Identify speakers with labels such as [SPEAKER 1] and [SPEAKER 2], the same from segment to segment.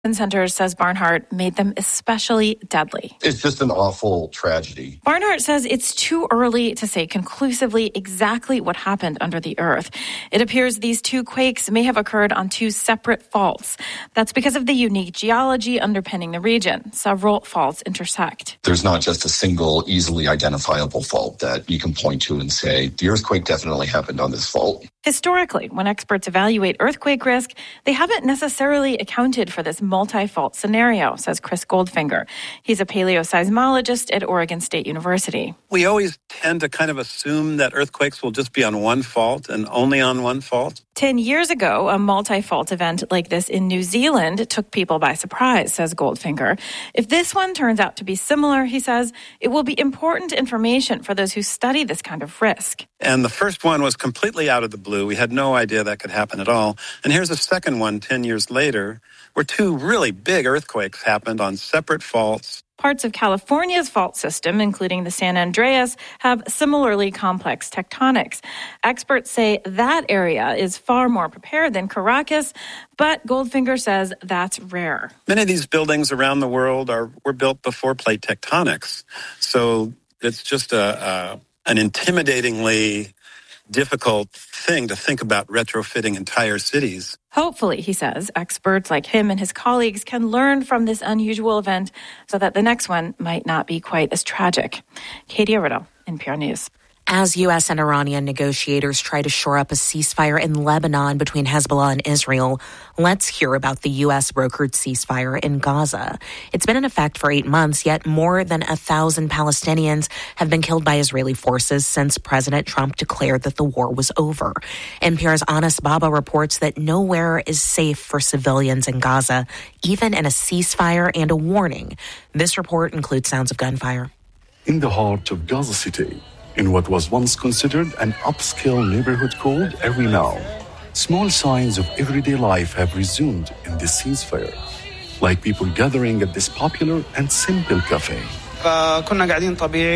[SPEAKER 1] Centers says Barnhart made them especially deadly.
[SPEAKER 2] It's just an awful tragedy.
[SPEAKER 1] Barnhart says it's too early to say conclusively exactly what happened under the earth. It appears these two quakes may have occurred on two separate faults. That's because of the unique geology underpinning the region. Several faults intersect.
[SPEAKER 2] There's not just a single easily identifiable fault that you can point to and say, the earthquake definitely happened on this fault.
[SPEAKER 1] Historically, when experts evaluate earthquake risk, they haven't necessarily accounted for this multi-fault scenario, says Chris Goldfinger. He's a paleoseismologist at Oregon State University.
[SPEAKER 3] We always tend to kind of assume that earthquakes will just be on one fault and only on one fault.
[SPEAKER 1] 10 years ago, a multi-fault event like this in New Zealand took people by surprise, says Goldfinger. If this one turns out to be similar, he says, it will be important information for those who study this kind of risk.
[SPEAKER 3] And the first one was completely out of the blue. We had no idea that could happen at all. And here's a second one 10 years later, where two really big earthquakes happened on separate faults.
[SPEAKER 1] Parts of California's fault system, including the San Andreas, have similarly complex tectonics. Experts say that area is far more prepared than Caracas, but Goldfinger says that's rare.
[SPEAKER 3] Many of these buildings around the world were built before plate tectonics. So it's just an intimidatingly difficult thing to think about retrofitting entire cities.
[SPEAKER 1] Hopefully, he says, experts like him and his colleagues can learn from this unusual event so that the next one might not be quite as tragic. Katie Arido, NPR News.
[SPEAKER 4] As U.S. and Iranian negotiators try to shore up a ceasefire in Lebanon between Hezbollah and Israel, let's hear about the U.S.-brokered ceasefire in Gaza. It's been in effect for 8 months, yet more than 1,000 Palestinians have been killed by Israeli forces since President Trump declared that the war was over. NPR's Anas Baba reports that nowhere is safe for civilians in Gaza, even in a ceasefire and a warning. This report includes sounds of gunfire.
[SPEAKER 5] In the heart of Gaza City, in what was once considered an upscale neighborhood called Arimel, small signs of everyday life have resumed in this ceasefire, like people gathering at this popular and simple cafe. Mahmoud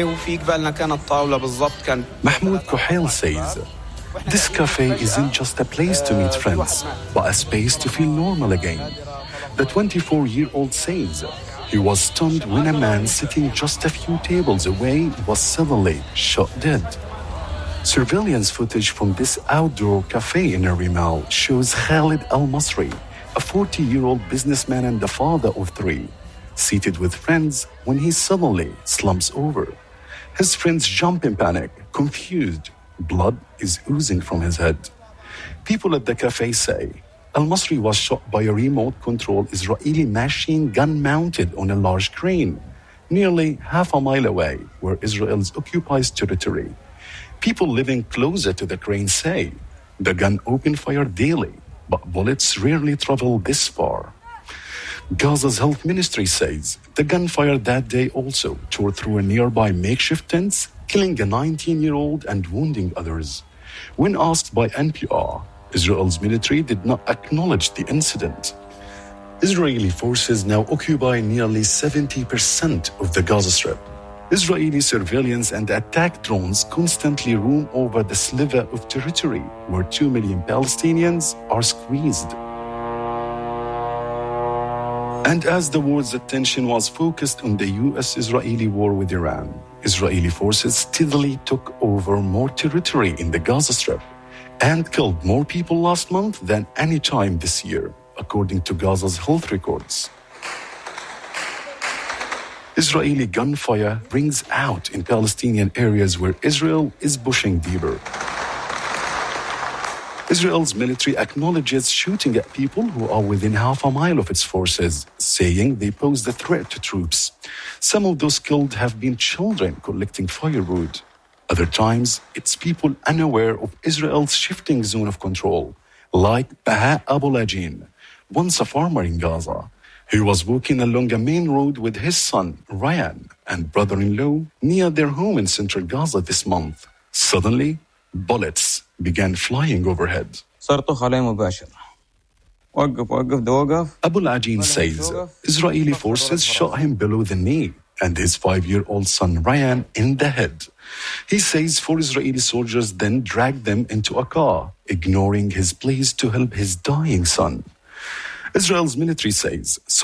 [SPEAKER 5] Kuhail says, this cafe isn't just a place to meet friends, but a space to feel normal again. The 24-year-old says, he was stunned when a man sitting just a few tables away was suddenly shot dead. Surveillance footage from this outdoor cafe in Arimel shows Khalid Al-Masri, a 40-year-old businessman and the father of 3, seated with friends when he suddenly slumps over. His friends jump in panic, confused. Blood is oozing from his head. People at the cafe say, Al-Masri was shot by a remote-controlled Israeli machine gun mounted on a large crane, nearly half a mile away, where Israel occupies territory. People living closer to the crane say the gun opened fire daily, but bullets rarely travel this far. Gaza's health ministry says the gunfire that day also tore through a nearby makeshift tent, killing a 19-year-old and wounding others. When asked by NPR, Israel's military did not acknowledge the incident. Israeli forces now occupy nearly 70% of the Gaza Strip. Israeli surveillance and attack drones constantly roam over the sliver of territory where 2 million Palestinians are squeezed. And as the world's attention was focused on the U.S.-Israeli war with Iran, Israeli forces steadily took over more territory in the Gaza Strip and killed more people last month than any time this year, according to Gaza's health records. Israeli gunfire rings out in Palestinian areas where Israel is pushing deeper. Israel's military acknowledges shooting at people who are within half a mile of its forces, saying they pose a threat to troops. Some of those killed have been children collecting firewood. Other times, it's people unaware of Israel's shifting zone of control, like Baha Abulajin, once a farmer in Gaza. He was walking along a main road with his son, Ryan, and brother-in-law near their home in central Gaza this month. Suddenly, bullets began flying overhead. Abulajin says Israeli forces shot him below the knee and his 5-year-old son Ryan in the head. He says 4 Israeli soldiers then dragged them into a car, ignoring his pleas to help his dying son. Israel's military says